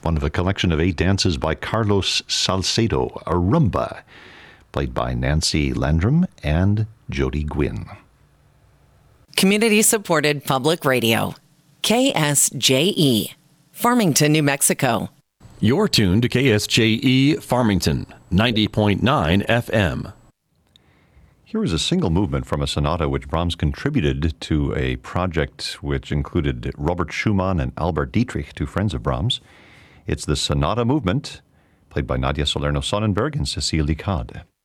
one of a collection of 8 dances by Carlos Salcedo, a rumba, played by Nancy Landrum and Jody Gwynn. Community-supported public radio. KSJE, Farmington, New Mexico. You're tuned to KSJE Farmington, 90.9 FM. Here is a single movement from a sonata which Brahms contributed to a project which included Robert Schumann and Albert Dietrich, 2 friends of Brahms. It's the sonata movement, played by Nadia Salerno-Sonnenberg and Cecile Licade.